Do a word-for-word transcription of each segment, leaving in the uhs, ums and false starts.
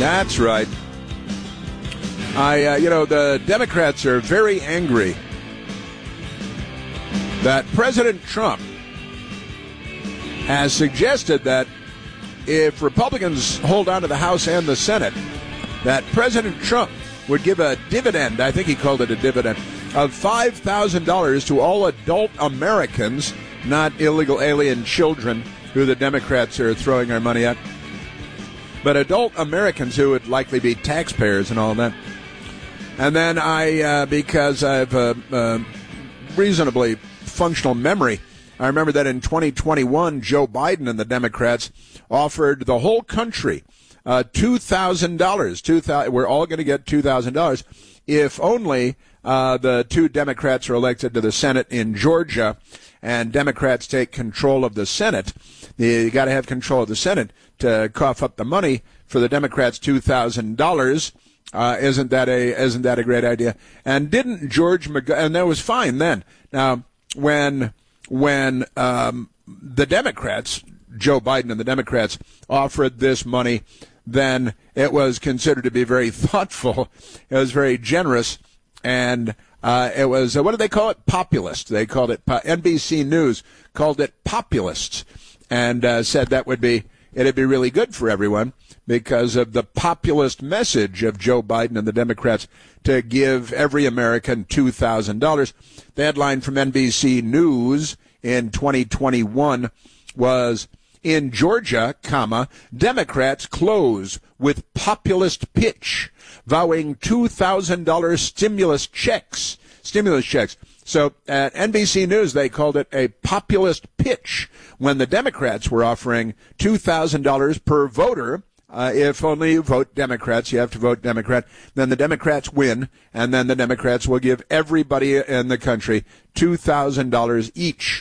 That's right. I, uh, you know, the Democrats are very angry that President Trump has suggested that if Republicans hold on to the House and the Senate, that President Trump would give a dividend, I think he called it a dividend, of five thousand dollars to all adult Americans, not illegal alien children who the Democrats are throwing our money at, but adult Americans who would likely be taxpayers and all that. And then I, uh, because I have a, a reasonably functional memory, I remember that in twenty twenty-one, Joe Biden and the Democrats offered the whole country uh, two thousand dollars. two thousand dollars. We're all going to get two thousand dollars if only uh, the two Democrats are elected to the Senate in Georgia and Democrats take control of the Senate. You got to have control of the Senate to cough up the money for the Democrats two thousand dollars. Uh, isn't that a isn't that a great idea? And didn't George McG- and that was fine then. Now, when when um, the Democrats, Joe Biden and the Democrats, offered this money, then it was considered to be very thoughtful. It was very generous, and uh, it was uh, what did they call it? Populist. They called it. Po- N B C News called it populists, and uh, said that would be it'd be really good for everyone because of the populist message of Joe Biden and the Democrats to give every American two thousand dollars. The headline from N B C News in twenty twenty-one was, in Georgia, comma, Democrats close with populist pitch, vowing two thousand dollars stimulus checks. Stimulus checks. So at N B C News, they called it a populist pitch when the Democrats were offering two thousand dollars per voter. Uh, if only you vote Democrats, you have to vote Democrat. Then the Democrats win, and then the Democrats will give everybody in the country two thousand dollars each.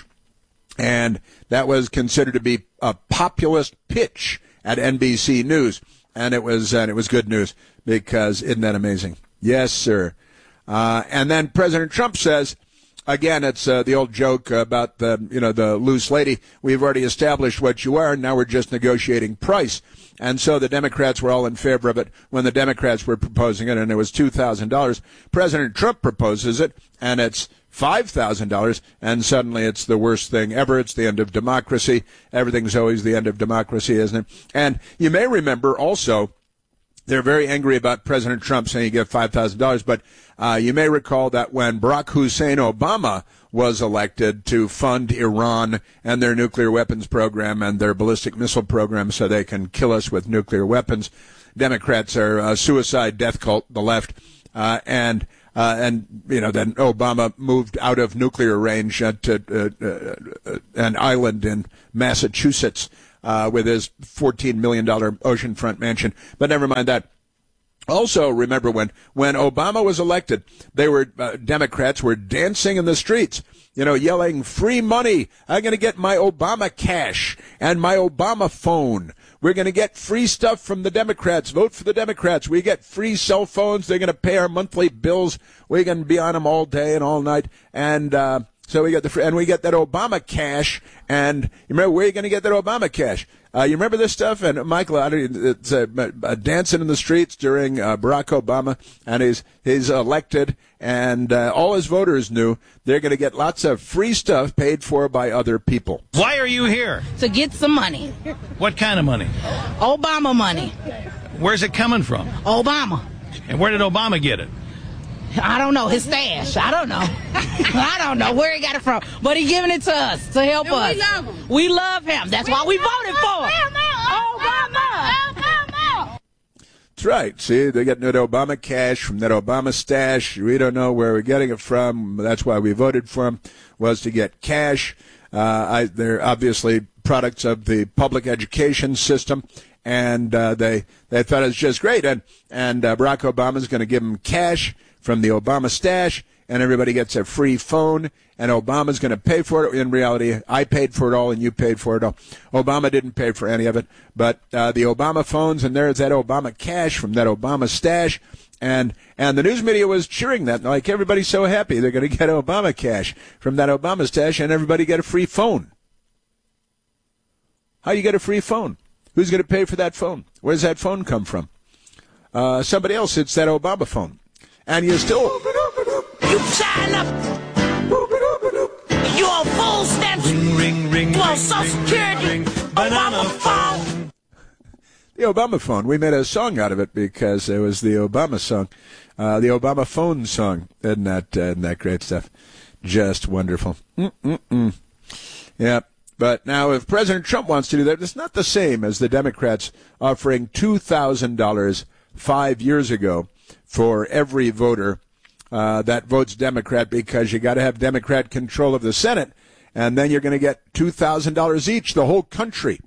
And that was considered to be a populist pitch at N B C News. And it was, and it was good news because isn't that amazing? Yes, sir. Uh, and then President Trump says, again, it's uh, the old joke about the, you know, the loose lady. We've already established what you are. Now we're just negotiating price. And so the Democrats were all in favor of it when the Democrats were proposing it, and it was two thousand dollars. President Trump proposes it, and it's five thousand dollars, and suddenly it's the worst thing ever. It's the end of democracy. Everything's always the end of democracy, isn't it? And you may remember also, they're very angry about President Trump saying you give five thousand dollars, but uh, you may recall that when Barack Hussein Obama was elected to fund Iran and their nuclear weapons program and their ballistic missile program so they can kill us with nuclear weapons, Democrats are a suicide death cult, the left, uh, and uh, and you know then Obama moved out of nuclear range uh, to uh, uh, an island in Massachusetts uh, with his fourteen million dollars oceanfront mansion. But never mind that. Also, remember when, when Obama was elected, they were, uh, Democrats were dancing in the streets, you know, yelling, free money. I'm going to get my Obama cash and my Obama phone. We're going to get free stuff from the Democrats. Vote for the Democrats. We get free cell phones. They're going to pay our monthly bills. We're going to be on them all day and all night. And, uh, so we get the free, and we get that Obama cash. And you remember where are you going to get that Obama cash? Uh, you remember this stuff? And Michael, it's uh, uh, dancing in the streets during uh, Barack Obama, and he's he's elected, and uh, all his voters knew they're going to get lots of free stuff paid for by other people. Why are you here? To get some money. What kind of money? Obama money. Where's it coming from? Obama. And where did Obama get it? I don't know. His stash. I don't know. I don't know where he got it from. But he giving it to us to help and us. We love him. We love him. That's we why we voted for him. Obama. Obama. That's right. See, they're getting that Obama cash from that Obama stash. We don't know where we're getting it from. That's why we voted for him, was to get cash. Uh, I, they're obviously products of the public education system. And uh, they they thought it was just great. And, and uh, Barack Obama's going to give them cash from the Obama stash, and everybody gets a free phone, and Obama's going to pay for it. In reality, I paid for it all, and you paid for it all. Obama didn't pay for any of it, but uh, the Obama phones, and there's that Obama cash from that Obama stash, and and the news media was cheering that, like everybody's so happy they're going to get Obama cash from that Obama stash, and everybody get a free phone. How do you get a free phone? Who's going to pay for that phone? Where does that phone come from? uh, somebody else hits that Obama phone. And you still... You sign up. You're a full steps. Ring, ring, ring, Well, ring, Social ring, Security. ring, ring. Obama phone. The Obama phone. We made a song out of it because it was the Obama song. Uh, the Obama phone song. Isn't that, uh, isn't that great stuff? Just wonderful. Mm-mm-mm. Yeah. But now if President Trump wants to do that, it's not the same as the Democrats offering two thousand dollars five years ago for every voter uh, that votes Democrat, because you got to have Democrat control of the Senate, and then you're going to get two thousand dollars each, the whole country.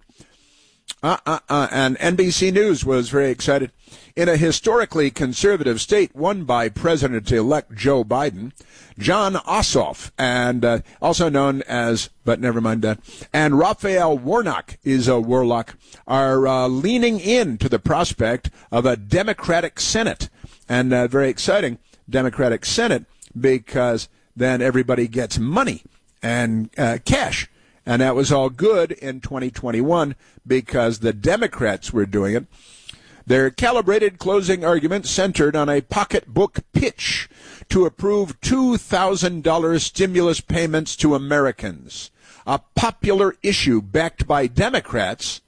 Uh-uh-uh. And N B C News was very excited. In a historically conservative state won by President-elect Joe Biden, John Ossoff, and uh, also known as, but never mind that, and Raphael Warnock is a Warlock, are uh, leaning into the prospect of a Democratic Senate. And uh, very exciting, Democratic Senate, because then everybody gets money and uh, cash. And that was all good in twenty twenty-one because the Democrats were doing it. Their calibrated closing argument centered on a pocketbook pitch to approve two thousand dollars stimulus payments to Americans, a popular issue backed by Democrats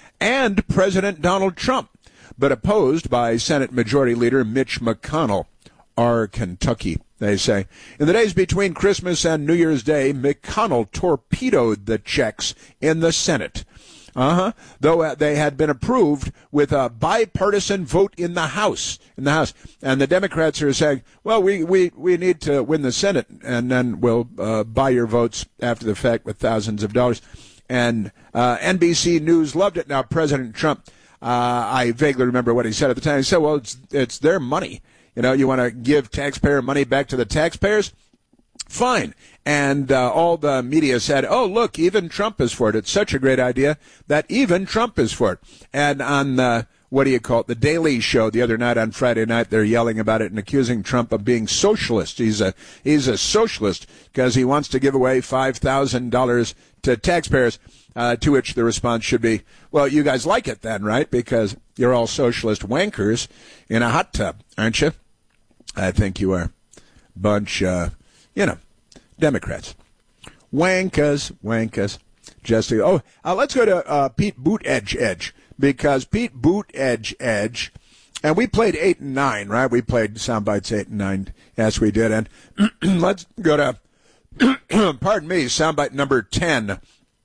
and President Donald Trump, but opposed by Senate Majority Leader Mitch McConnell, our Kentucky, they say. In the days between Christmas and New Year's Day, McConnell torpedoed the checks in the Senate. Uh-huh. Though uh, they had been approved with a bipartisan vote in the House. In the House. And the Democrats are saying, well, we, we, we need to win the Senate, and then we'll uh, buy your votes after the fact with thousands of dollars. And uh, N B C News loved it. Now, President Trump, uh, I vaguely remember what he said at the time. He said, well, it's, it's their money. You know, you want to give taxpayer money back to the taxpayers? Fine. And uh, all the media said, oh, look, even Trump is for it. It's such a great idea that even Trump is for it. And on, uh, what do you call it, The Daily Show the other night on Friday night, they're yelling about it and accusing Trump of being socialist. He's a he's a socialist because he wants to give away five thousand dollars to taxpayers, uh, to which the response should be, well, you guys like it then, right? Because you're all socialist wankers in a hot tub, aren't you? I think you are. Bunch, uh, you know, Democrats. Wankas, wankas. Just to, oh, uh, let's go to uh, Pete Buttigieg, Edge, because Pete Buttigieg, Edge, and we played eight and nine, right? We played soundbites eight and nine. Yes, we did. And let's go to, pardon me, soundbite number ten.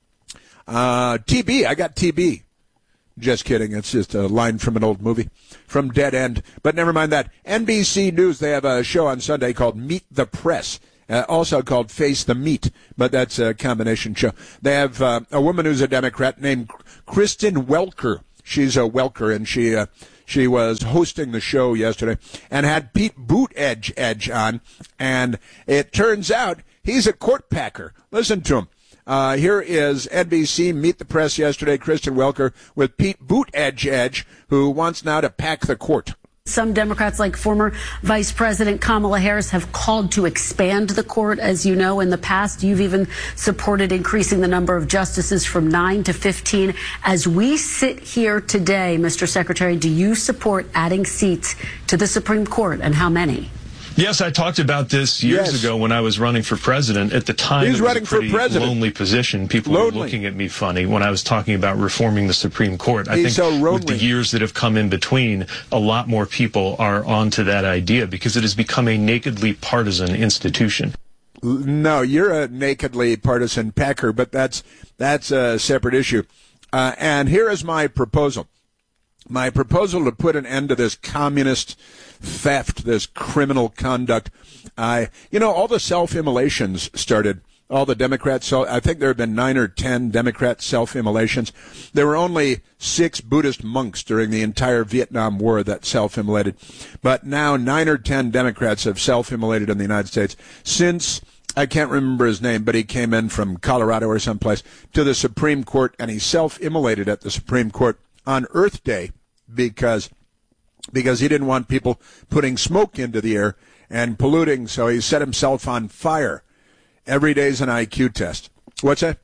Uh, T B, I got T B. Just kidding. It's just a line from an old movie, from Dead End. But never mind that. N B C News, they have a show on Sunday called Meet the Press, uh, also called Face the Meat, but that's a combination show. They have uh, a woman who's a Democrat named Kristen Welker. She's a Welker, and she uh, she was hosting the show yesterday and had Pete Buttigieg Edge on, and it turns out he's a court packer. Listen to him. Uh, here is N B C Meet the Press yesterday, Kristen Welker, with Pete Buttigieg, who wants now to pack the court. Some Democrats, like former Vice President Kamala Harris, have called to expand the court. As you know, in the past, you've even supported increasing the number of justices from nine to fifteen. As we sit here today, Mister Secretary, do you support adding seats to the Supreme Court, and how many? Yes, I talked about this years yes. ago when I was running for president. At the time, He's it was running a pretty for president. lonely position. People lonely. were looking at me funny when I was talking about reforming the Supreme Court. I He's think so with the years that have come in between, a lot more people are onto that idea because it has become a nakedly partisan institution. No, you're a nakedly partisan packer, but that's that's a separate issue. Uh, and here is my proposal. My proposal to put an end to this communist theft, this criminal conduct. I, you know, all the self-immolations started. All the Democrats, so I think there have been nine or ten Democrat self-immolations. There were only six Buddhist monks during the entire Vietnam War that self-immolated. But now nine or ten Democrats have self-immolated in the United States since, I can't remember his name, but he came in from Colorado or someplace to the Supreme Court, and he self-immolated at the Supreme Court on Earth Day because because he didn't want people putting smoke into the air and polluting, so he set himself on fire. Every day's an I Q test. What's that?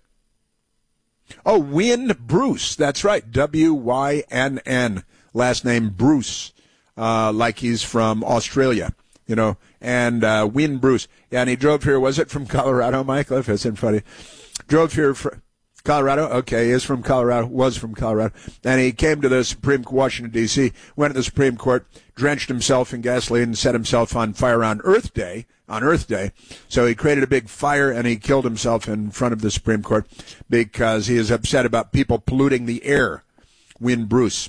Oh, Wynn Bruce. That's right. W Y N N. Last name Bruce. uh, like he's from Australia, you know, and uh, Win Bruce. Yeah, and he drove here. Was it from Colorado, Michael? If it's in funny. Drove here from Colorado. Okay, he is from Colorado, was from Colorado. And he came to the Supreme Washington, D C, went to the Supreme Court, drenched himself in gasoline and set himself on fire on Earth Day, on Earth Day. So he created a big fire and he killed himself in front of the Supreme Court because he is upset about people polluting the air. Win Bruce.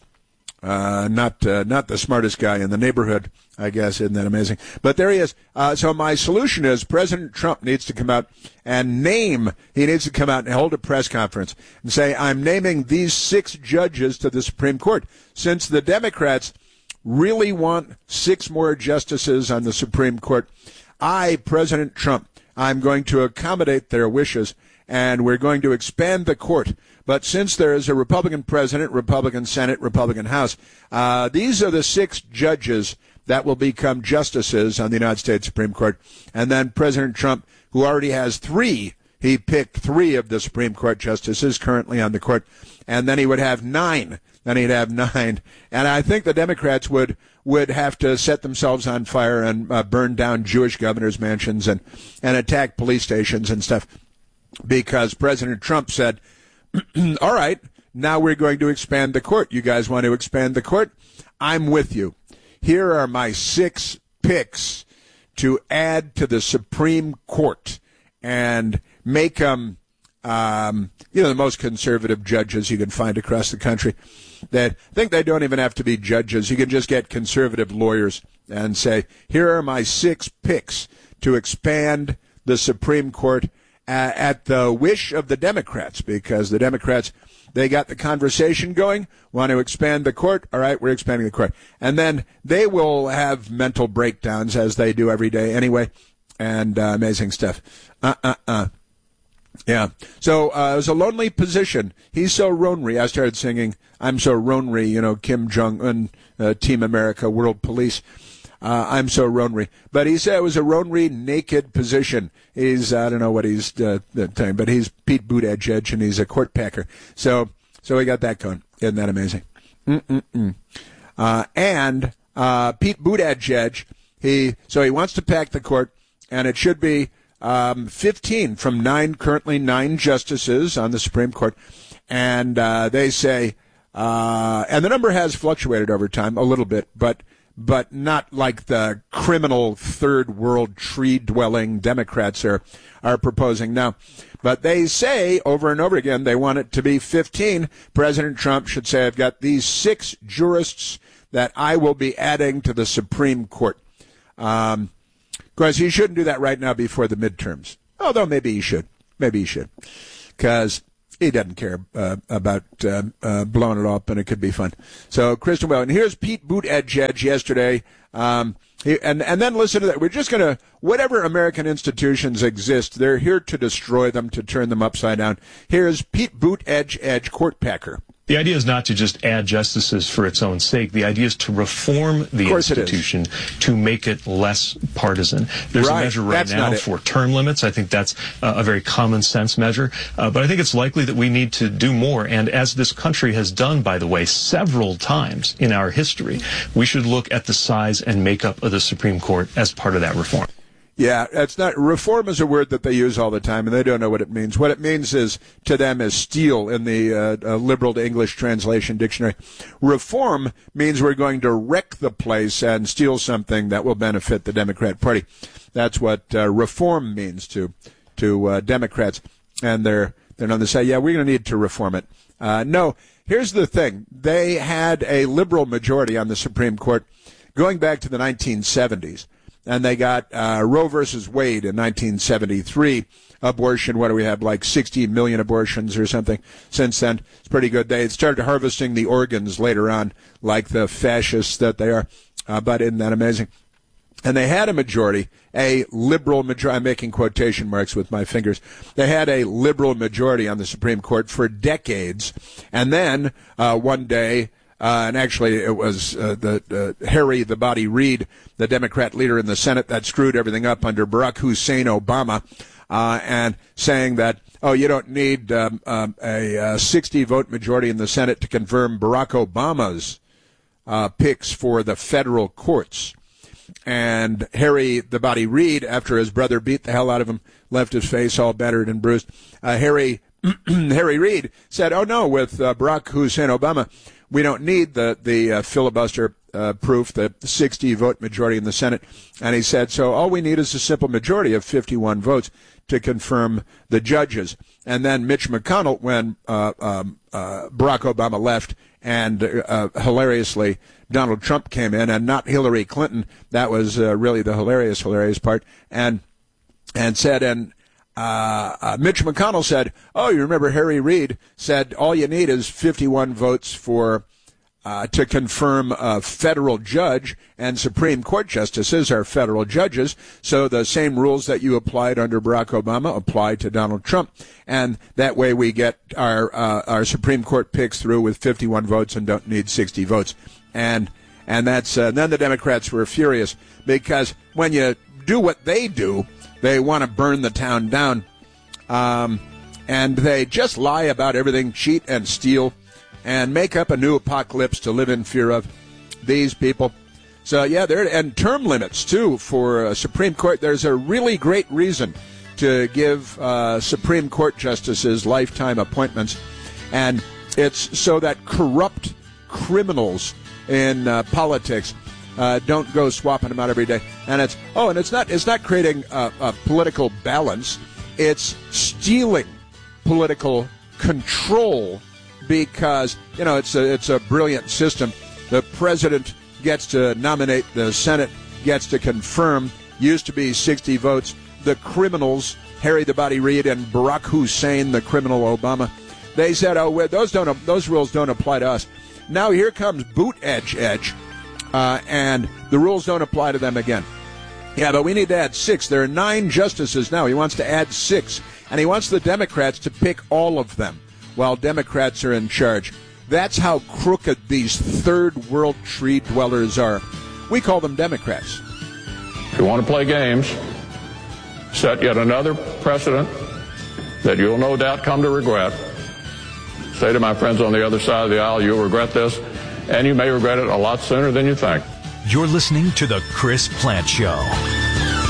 Uh, not uh, not the smartest guy in the neighborhood, I guess. Isn't that amazing? But there he is. Uh, so my solution is President Trump needs to come out and name, he needs to come out and hold a press conference and say, I'm naming these six judges to the Supreme Court. Since the Democrats really want six more justices on the Supreme Court, I, President Trump, I'm going to accommodate their wishes, and we're going to expand the court. But since there is a Republican president, Republican Senate, Republican House, uh, these are the six judges that will become justices on the United States Supreme Court. And then President Trump, who already has three, he picked three of the Supreme Court justices currently on the court, and then he would have nine. Then he'd have nine. And I think the Democrats would would have to set themselves on fire and uh, burn down Jewish governors' mansions and, and attack police stations and stuff, because President Trump said, all right, now we're going to expand the court. You guys want to expand the court? I'm with you. Here are my six picks to add to the Supreme Court and make them, um, you know, the most conservative judges you can find across the country. That think they don't even have to be judges. You can just get conservative lawyers and say, here are my six picks to expand the Supreme Court uh, at the wish of the Democrats, because the Democrats, they got the conversation going, want to expand the court. All right, we're expanding the court. And then they will have mental breakdowns, as they do every day anyway, and uh, amazing stuff. Uh-uh-uh. Yeah. So uh, it was a lonely position. He's so lonely. I started singing, I'm so lonely, you know, Kim Jong-un, uh, Team America, World Police. Uh, I'm so lonely. But he said it was a lonely, naked position. He's, I don't know what he's uh, telling, but he's Pete Buttigieg, and he's a court packer. So so we got that going. Isn't that amazing? Mm-mm-mm. Uh, and uh, Pete Buttigieg, he, so he wants to pack the court, and it should be Um, fifteen from nine, currently nine justices on the Supreme Court. And uh, they say, uh, and the number has fluctuated over time a little bit, but but not like the criminal third world tree-dwelling Democrats are, are proposing now. But they say over and over again they want it to be fifteen. President Trump should say, I've got these six jurists that I will be adding to the Supreme Court. Um Of course, he shouldn't do that right now before the midterms. Although maybe he should. Maybe he should. Because he doesn't care uh, about uh, uh, blowing it up, and it could be fun. So, Kristen Well, and here's Pete Buttigieg yesterday. Um, he, and, and then listen to that. We're just going to, whatever American institutions exist, they're here to destroy them, to turn them upside down. Here's Pete Buttigieg, court packer. The idea is not to just add justices for its own sake. The idea is to reform the institution to make it less partisan. There's right. a measure right that's now for term limits. I think that's uh, a very common sense measure. Uh, but I think it's likely that we need to do more. And as this country has done, by the way, several times in our history, we should look at the size and makeup of the Supreme Court as part of that reform. Yeah, it's not, reform is a word that they use all the time, and they don't know what it means. What it means is, to them, is steal in the uh, uh, liberal to English translation dictionary. Reform means we're going to wreck the place and steal something that will benefit the Democrat Party. That's what uh, reform means to to uh, Democrats. And they're, they're on the side, yeah, we're going to need to reform it. Uh, no, here's the thing. They had a liberal majority on the Supreme Court going back to the nineteen seventies. And they got uh, Roe versus Wade in nineteen seventy-three. Abortion, what do we have, like sixty million abortions or something since then? It's pretty good. They had started harvesting the organs later on, like the fascists that they are. Uh, but isn't that amazing? And they had a majority, a liberal majority. I'm making quotation marks with my fingers. They had a liberal majority on the Supreme Court for decades. And then uh, one day, Uh, and actually, it was uh, the uh, Harry the Body Reid, the Democrat leader in the Senate, that screwed everything up under Barack Hussein Obama, uh, and saying that, oh, you don't need um, um, a sixty-vote majority in the Senate to confirm Barack Obama's uh, picks for the federal courts. And Harry the Body Reid, after his brother beat the hell out of him, left his face all battered and bruised, uh, Harry Harry Reid said, oh, no, with uh, Barack Hussein Obama, we don't need the, the uh, filibuster uh, proof, the sixty-vote majority in the Senate. And he said, so all we need is a simple majority of fifty-one votes to confirm the judges. And then Mitch McConnell, when uh, um, uh, Barack Obama left, and uh, hilariously, Donald Trump came in, and not Hillary Clinton. That was uh, really the hilarious, hilarious part. And and said, and uh, uh, Mitch McConnell said, oh, you remember Harry Reid said all you need is fifty-one votes for uh, to confirm a federal judge, and Supreme Court justices are federal judges. So the same rules that you applied under Barack Obama apply to Donald Trump. And that way we get our uh, our Supreme Court picks through with fifty-one votes and don't need sixty votes. And and that's uh, then the Democrats were furious, because when you do what they do, they want to burn the town down. Um, and they just lie about everything, cheat and steal, and make up a new apocalypse to live in fear of. These people. So, yeah, there and term limits, too, for uh, Supreme Court. There's a really great reason to give uh, Supreme Court justices lifetime appointments. And it's so that corrupt criminals in uh, politics uh, don't go swapping them out every day. And it's, oh, and it's not, it's not creating a, a political balance. It's stealing political control, because, you know, it's a, it's a brilliant system. The president gets to nominate, the Senate gets to confirm. Used to be sixty votes. The criminals, Harry the Body Reid and Barack Hussein, the criminal Obama, they said, oh, well, those don't, those rules don't apply to us. Now here comes Boot Edge Edge, uh, and the rules don't apply to them again. Yeah, but we need to add six. There are nine justices now. He wants to add six, and he wants the Democrats to pick all of them while Democrats are in charge. That's how crooked these third world tree dwellers are. We call them Democrats. If you want to play games, set yet another precedent that you'll no doubt come to regret. Say to my friends on the other side of the aisle, you'll regret this, and you may regret it a lot sooner than you think. You're listening to The Chris Plante Show.